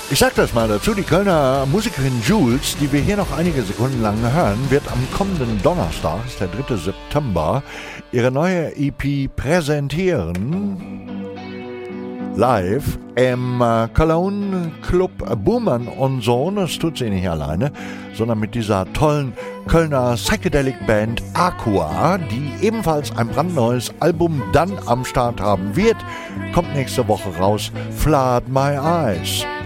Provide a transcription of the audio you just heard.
Ich sag das mal dazu, die Kölner Musikerin Jules, die wir hier noch einige Sekunden lang hören, wird am kommenden Donnerstag, ist der 3. September, ihre neue EP präsentieren. Live im Cologne Club Buhmann und Sohn. Das tut sie nicht alleine, sondern mit dieser tollen Kölner Psychedelic Band Aqua, die ebenfalls ein brandneues Album dann am Start haben wird. Kommt nächste Woche raus, Flood My Eyes.